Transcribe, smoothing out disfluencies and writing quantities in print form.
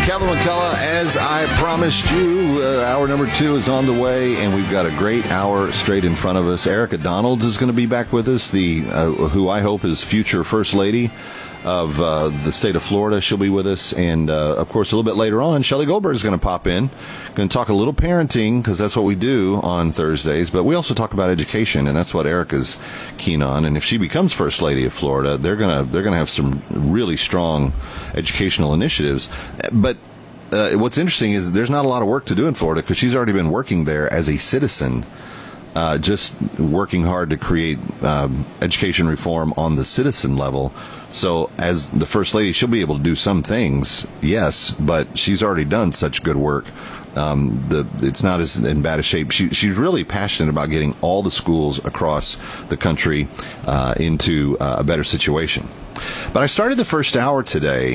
Kevin McCullough, as I promised you, hour number 2 is on the way, and we've got a great hour straight in front of us. Erica Donalds is going to be back with us, who I hope is future First Lady of the state of Florida. She'll be with us, and of course, a little bit later on, Shelley Goldberg is going to pop in. Going to talk a little parenting, because that's what we do on Thursdays, but we also talk about education, and that's what Erica's keen on. And if she becomes First Lady of Florida, they're gonna have some really strong educational initiatives. But what's interesting is there's not a lot of work to do in Florida, because she's already been working there as a citizen, just working hard to create education reform on the citizen level. So as the First Lady, she'll be able to do some things, yes, but she's already done such good work. It's not as in bad a shape. She's really passionate about getting all the schools across the country into a better situation. But I started the first hour today